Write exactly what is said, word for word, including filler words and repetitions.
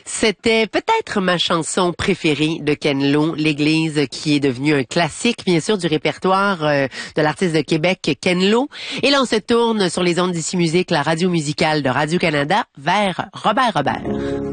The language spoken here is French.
C'était peut-être ma chanson préférée de Ken Lo, L'Église, qui est devenue un classique, bien sûr, du répertoire euh, de l'artiste de Québec, Ken Lo. Et là, on se tourne sur les ondes d'Ici Musique, la radio musicale de Radio-Canada, vers Robert Robert.